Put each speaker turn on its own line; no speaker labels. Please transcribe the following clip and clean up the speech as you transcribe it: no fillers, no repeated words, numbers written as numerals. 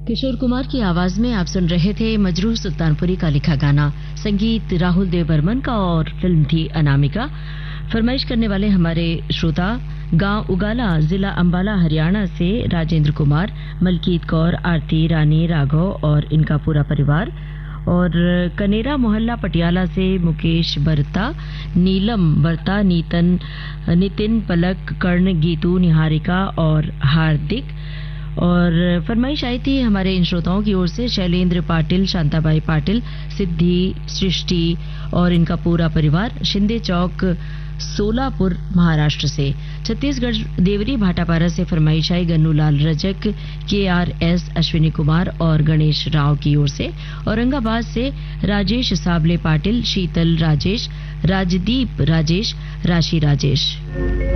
किशोर कुमार की आवाज में आप सुन रहे थे मजरूह सुल्तानपुरी का लिखा गाना। संगीत राहुल देव बर्मन का और फिल्म थी अनामिका। फरमाइश करने वाले हमारे श्रोता गांव उगाला, जिला अंबाला, हरियाणा से राजेंद्र कुमार, मलकीत कौर, आरती रानी, राघव और इनका पूरा परिवार। और कनेरा मोहल्ला पटियाला से मुकेश बरता, नीलम बरता, नितिन, पलक, कर्ण, गीतू, निहारिका और हार्दिक। और फरमाइश आई थी हमारे इन श्रोताओं की ओर से शैलेंद्र पाटिल, शांताबाई पाटिल, सिद्धि, सृष्टि और इनका पूरा परिवार, शिंदे चौक, सोलापुर, महाराष्ट्र से। छत्तीसगढ़ देवरी भाटापारा से फरमाइश आई गन्नूलाल रजक, KRS, अश्विनी कुमार और गणेश राव की ओर से। औरंगाबाद से राजेश साबले पाटिल, शीतल राजेश, राजदीप राजेश, राशि राजेश।